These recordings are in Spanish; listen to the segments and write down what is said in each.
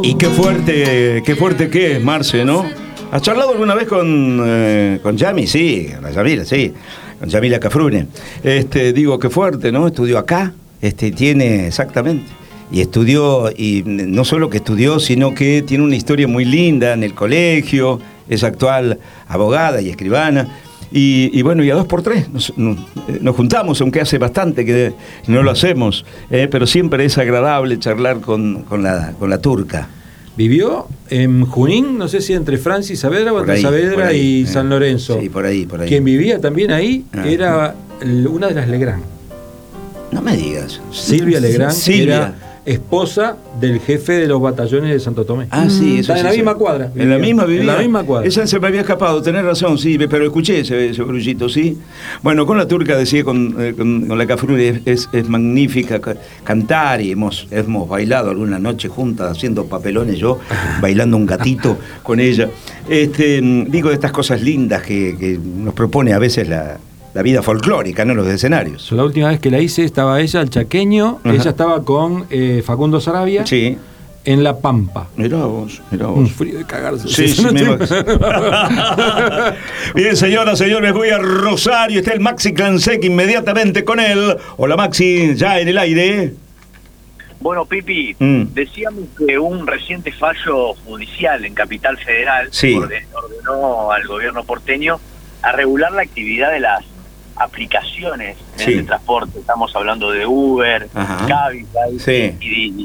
Y qué fuerte que es, Marce, ¿no? ¿Has charlado alguna vez con Yami? Sí, con la Yamila, sí. Con Yamila Cafrune. Digo, qué fuerte, ¿no? Estudió acá, tiene, exactamente. Y estudió, y no solo que estudió, sino que tiene una historia muy linda en el colegio, es actual abogada y escribana. Y bueno, y a 2x3 nos juntamos, aunque hace bastante que no lo hacemos, pero siempre es agradable charlar con la turca. Vivió en Junín, no sé si entre Francia y Saavedra o entre Saavedra y San Lorenzo. Sí, por ahí. Quien vivía también ahí era una de las Legrand. No me digas. Silvia Legrand, Silvia. Era esposa del jefe de los batallones de Santo Tomé. Ah, sí, eso está en la misma cuadra. ¿En la misma vivía? En la misma cuadra. Esa se me había escapado, tenés razón, sí, pero escuché ese brullito, sí. Bueno, con la turca decía, con la Cafrune es magnífica cantar, y hemos bailado alguna noche juntas haciendo papelones, yo bailando un gatito con ella. Digo, de estas cosas lindas que nos propone a veces la vida folclórica, ¿no? Los escenarios. La última vez que la hice estaba ella, el chaqueño. Ajá. Ella estaba con Facundo Sarabia. Sí. En La Pampa. Mirá vos. Un frío de cagarse. Sí, Bien, señores, voy a Rosario. Está el Maxi Clansec inmediatamente con él. Hola, Maxi, ya en el aire. Bueno, Pipi, decíamos que un reciente fallo judicial en Capital Federal ordenó al gobierno porteño a regular la actividad de las aplicaciones en el transporte. Estamos hablando de Uber, Cabify y Didi.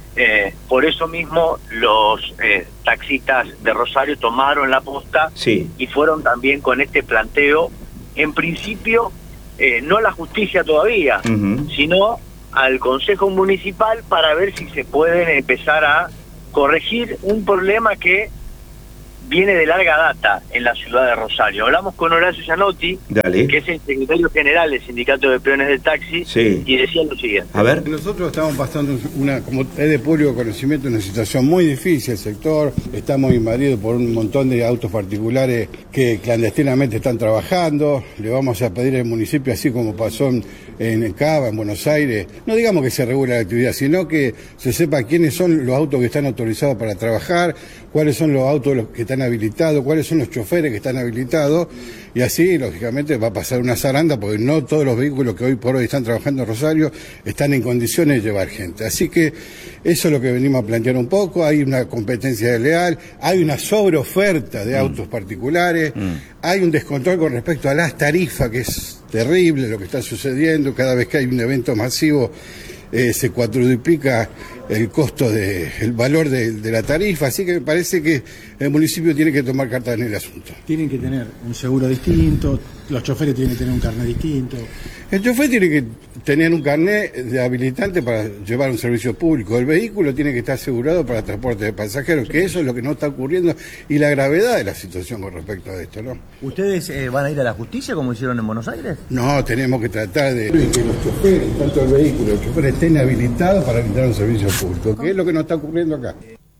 Por eso mismo los taxistas de Rosario tomaron la posta y fueron también con este planteo, en principio no a la justicia todavía, sino al Consejo Municipal, para ver si se pueden empezar a corregir un problema que viene de larga data en la ciudad de Rosario. Hablamos con Horacio Gianotti, que es el secretario general del Sindicato de Peones del Taxi, y decía lo siguiente. A ver. Nosotros estamos pasando como es de público conocimiento, una situación muy difícil. El sector, estamos invadidos por un montón de autos particulares que clandestinamente están trabajando. Le vamos a pedir al municipio, así como pasó en Cava, en Buenos Aires, no digamos que se regule la actividad, sino que se sepa quiénes son los autos que están autorizados para trabajar, cuáles son los autos que están habilitados, cuáles son los choferes que están habilitados, y así, lógicamente, va a pasar una zaranda, porque no todos los vehículos que hoy por hoy están trabajando en Rosario están en condiciones de llevar gente. Así que eso es lo que venimos a plantear un poco. Hay una competencia desleal, hay una sobreoferta de autos particulares, hay un descontrol con respecto a las tarifas, que es terrible lo que está sucediendo. Cada vez que hay un evento masivo se cuadruplica el costo el valor de la tarifa, así que me parece que el municipio tiene que tomar cartas en el asunto. Tienen que tener un seguro distinto, los choferes tienen que tener un carnet distinto. El chofer tiene que tener un carnet de habilitante para llevar un servicio público. El vehículo tiene que estar asegurado para transporte de pasajeros, que eso es lo que no está ocurriendo, y la gravedad de la situación con respecto a esto, ¿no? ¿Ustedes van a ir a la justicia como hicieron en Buenos Aires? No, tenemos que tratar de que los choferes, tanto el vehículo, los choferes estén habilitados para brindar un servicio público, que es lo que no está ocurriendo acá.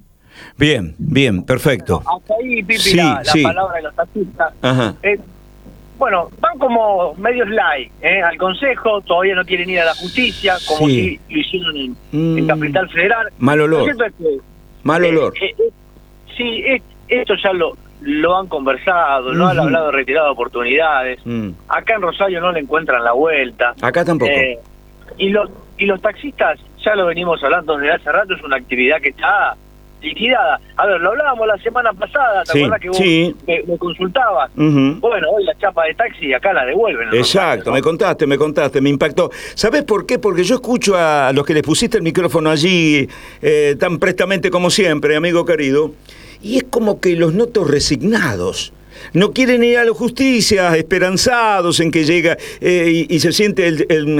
Bien, perfecto. Hasta ahí, Pipi, la palabra de los taxistas. Bueno, van como medios light al Consejo, todavía no quieren ir a la justicia, como si lo hicieron en Capital Federal. Mal olor. Mal olor. Sí, esto ya lo han conversado, lo han hablado en reiteradas oportunidades. Acá en Rosario no le encuentran la vuelta. Acá tampoco. Y los taxistas, ya lo venimos hablando desde hace rato, es una actividad que está liquidada. A ver, lo hablábamos la semana pasada, ¿te acuerdas que vos me consultabas? Bueno, hoy la chapa de taxi acá la devuelven. Exacto, ¿no? me contaste, me impactó. ¿Sabés por qué? Porque yo escucho a los que les pusiste el micrófono allí tan prestamente como siempre, amigo querido, y es como que los noto resignados. No quieren ir a la justicia, esperanzados en que llega y se siente,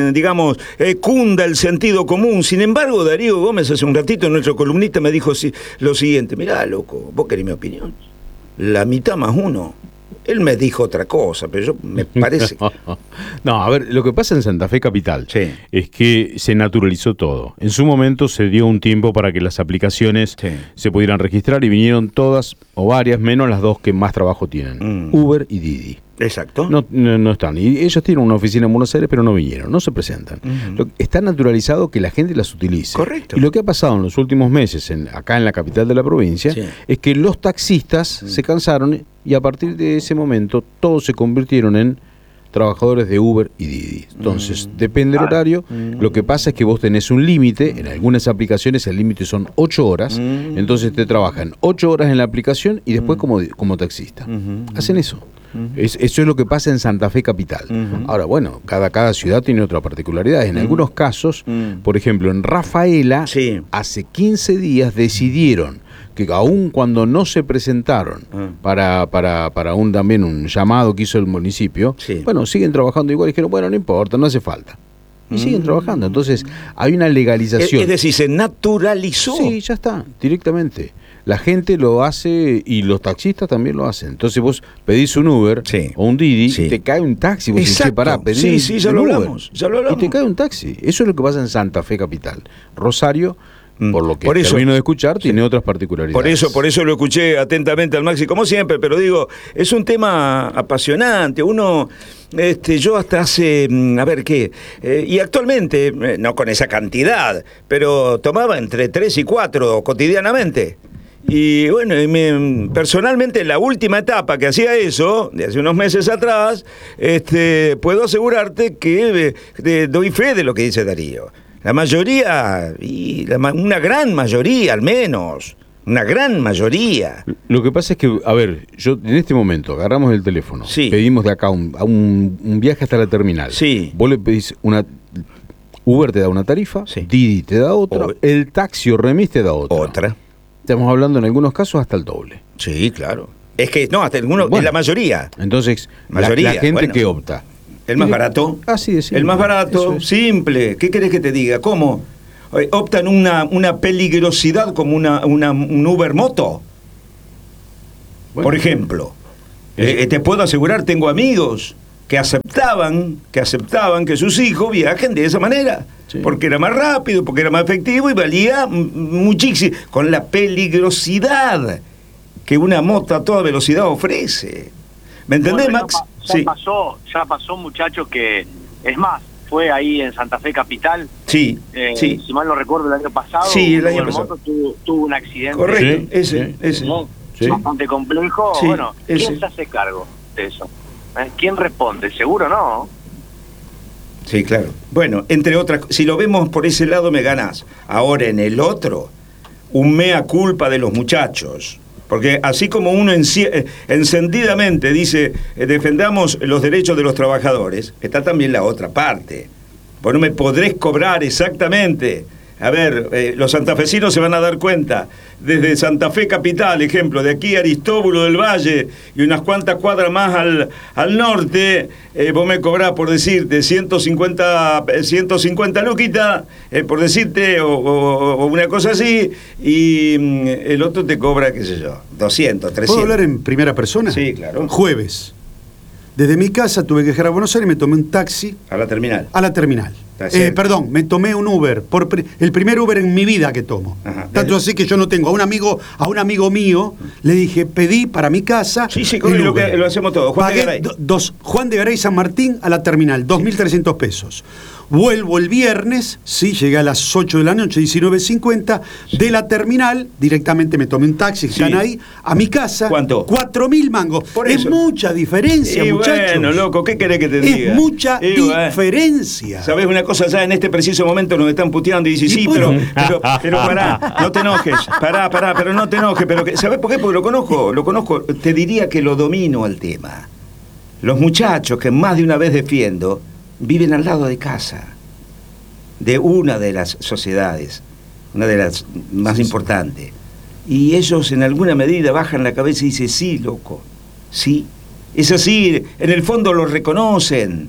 cunda el sentido común. Sin embargo, Darío Gómez hace un ratito, nuestro columnista, me dijo lo siguiente: mirá, loco, vos querés mi opinión, la mitad más uno. Él me dijo otra cosa, pero me parece... No, a ver, lo que pasa en Santa Fe Capital es que se naturalizó todo. En su momento se dio un tiempo para que las aplicaciones se pudieran registrar y vinieron todas o varias, menos las dos que más trabajo tienen, Uber y Didi. Exacto. No están. Y ellos tienen una oficina en Buenos Aires, pero no vinieron, no se presentan. Está naturalizado que la gente las utilice. Correcto. Y lo que ha pasado en los últimos meses, acá en la capital de la provincia, es que los taxistas se cansaron y a partir de ese momento todos se convirtieron en trabajadores de Uber y Didi. Entonces, depende del horario. Lo que pasa es que vos tenés un límite. En algunas aplicaciones el límite son 8 horas. Entonces te trabajan 8 horas en la aplicación y después como taxista. Hacen eso. Eso es lo que pasa en Santa Fe Capital. Ahora, bueno, cada ciudad tiene otra particularidad. En algunos casos, por ejemplo, en Rafaela, hace 15 días decidieron que aun cuando no se presentaron para también un llamado que hizo el municipio, bueno, siguen trabajando igual y dijeron, bueno, no importa, no hace falta. Y siguen trabajando. Entonces, hay una legalización. Es decir, se naturalizó. Sí, ya está, directamente. La gente lo hace y los taxistas también lo hacen. Entonces vos pedís un Uber o un Didi, y te cae un taxi. Vos decís, pará, pedís ya lo hablamos. Y te cae un taxi. Eso es lo que pasa en Santa Fe Capital. Rosario, por lo que termino de escuchar, tiene otras particularidades. Por eso lo escuché atentamente al Maxi, como siempre, pero digo, es un tema apasionante. Uno, yo hasta hace, y actualmente, no con esa cantidad, pero tomaba entre 3 y 4 cotidianamente. Y bueno, personalmente la última etapa que hacía eso, de hace unos meses atrás, puedo asegurarte que doy fe de lo que dice Darío. La mayoría, una gran mayoría al menos, una gran mayoría. Lo que pasa es que, yo en este momento agarramos el teléfono, pedimos de acá un viaje hasta la terminal. Vos le pedís Uber te da una tarifa, Didi te da otra, el taxi o remis te da otra. Estamos hablando en algunos casos hasta el doble. Sí, claro. Es que no, hasta algunos, en la mayoría. Entonces, la gente que opta. ¿El más barato? Así es. El más barato, simple. ¿Qué querés que te diga? ¿Cómo? ¿Optan una peligrosidad como un Uber moto? Bueno, por ejemplo. Te puedo asegurar, tengo amigos que aceptaban que sus hijos viajen de esa manera. Porque era más rápido, porque era más efectivo y valía muchísimo. Con la peligrosidad que una moto a toda velocidad ofrece. ¿Me entendés, Max? Ya pasó, muchachos, que es más, fue ahí en Santa Fe Capital. Si mal no recuerdo, el año pasado. Sí, el año pasado. Tuvo un accidente. Correcto, ese. Bastante complejo. Bueno, ¿quién se hace cargo de eso? ¿Quién responde? Seguro no. Sí, claro. Bueno, entre otras, si lo vemos por ese lado me ganás. Ahora en el otro, un mea culpa de los muchachos. Porque así como uno encendidamente dice defendamos los derechos de los trabajadores, está también la otra parte. Vos no me podrés cobrar exactamente. A ver, los santafesinos se van a dar cuenta. Desde Santa Fe Capital, ejemplo, de aquí a Aristóbulo del Valle y unas cuantas cuadras más al norte, vos me cobrás, por decirte, 150 luquitas, por decirte, o una cosa así, y el otro te cobra, qué sé yo, 200, 300. ¿Puedo hablar en primera persona? Sí, claro. Jueves. Desde mi casa tuve que viajar a Buenos Aires y me tomé un taxi. ¿A la terminal? A la terminal. Perdón, me tomé un Uber, el primer Uber en mi vida que tomo. Ajá. Tanto así que yo no tengo. A un amigo mío le dije, pedí para mi casa. Sí, lo hacemos todo. Juan de Garay San Martín a la terminal, 2.300 pesos. Vuelvo el viernes, llegué a las 8 de la noche, 19:50, de la terminal, directamente me tomé un taxi, están ahí, a mi casa. ¿Cuánto? 4.000 mangos. Es mucha diferencia, muchachos. Bueno, loco, ¿qué querés que te diga? Es mucha diferencia. ¿Sabés una cosa? Ya en este preciso momento nos están puteando y dices, pero pará, no te enojes, pará, pero no te enojes. ¿Sabés por qué? Porque lo conozco, te diría que lo domino al tema. Los muchachos que más de una vez defiendo viven al lado de casa, de una de las sociedades, una de las más importantes. Y ellos en alguna medida bajan la cabeza y dicen, sí, loco, sí. Es así, en el fondo lo reconocen.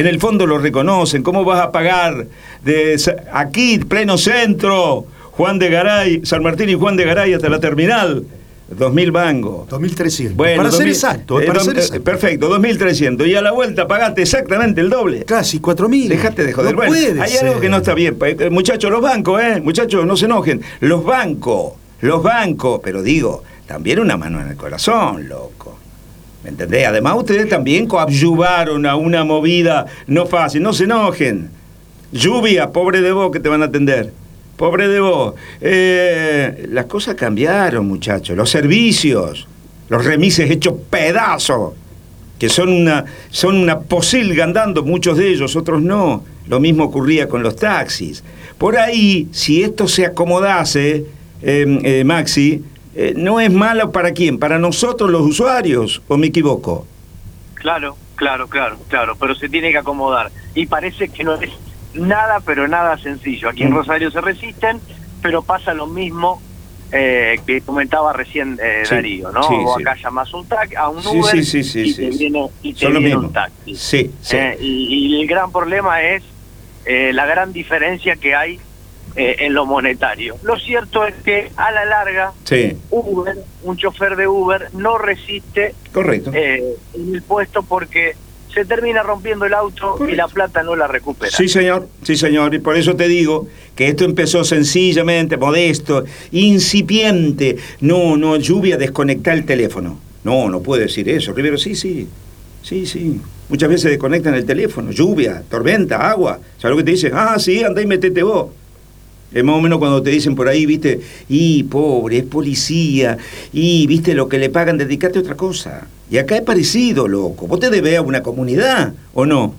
¿Cómo vas a pagar de aquí, pleno centro, Juan de Garay, San Martín y Juan de Garay hasta la terminal? 2.000 mangos. 2.300. Bueno, para ser exacto. Perfecto, 2.300. Y a la vuelta pagaste exactamente el doble. Casi 4.000. Dejate de joder. No puede hay ser. Algo que no está bien. Muchachos, los bancos, muchachos, no se enojen. Los bancos. Pero digo, también una mano en el corazón, loco. ¿Me entendés? Además, ustedes también coadyuvaron a una movida no fácil. No se enojen. Lluvia, pobre de vos que te van a atender. Pobre de vos. Las cosas cambiaron, muchachos. Los servicios, los remises hechos pedazos, que son una posilga andando, muchos de ellos, otros no. Lo mismo ocurría con los taxis. Por ahí, si esto se acomodase, Maxi, no es malo para quién, para nosotros los usuarios, ¿o me equivoco? Claro, pero se tiene que acomodar. Y parece que no es nada, pero nada sencillo. Aquí en Rosario se resisten, pero pasa lo mismo que comentaba recién Darío, ¿no? Sí, o acá llamás a un Uber y te viene un taxi. Sí. Y el gran problema es la gran diferencia que hay en lo monetario. Lo cierto es que a la larga Uber, un chofer de Uber no resiste en el puesto porque se termina rompiendo el auto y la plata no la recupera. Sí, señor, y por eso te digo que esto empezó sencillamente, modesto, incipiente. No, Lluvia, desconectar el teléfono. No puede decir eso. Primero, sí. Muchas veces desconectan el teléfono. Lluvia, tormenta, agua. ¿Sabes lo que te dicen? Sí, andá y metete vos. Es más o menos cuando te dicen por ahí, viste, pobre, es policía, viste lo que le pagan, dedicate a otra cosa. Y acá es parecido, loco. Vos te debés a una comunidad, ¿o no?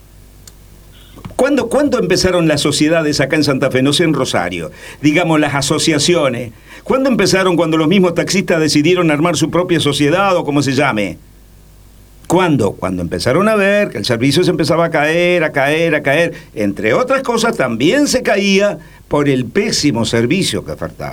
¿Cuándo empezaron las sociedades acá en Santa Fe? No sé, en Rosario. Digamos, las asociaciones. ¿Cuándo empezaron cuando los mismos taxistas decidieron armar su propia sociedad o como se llame? ¿Cuándo? Cuando empezaron a ver que el servicio se empezaba a caer. Entre otras cosas, también se caía por el pésimo servicio que ofertaba.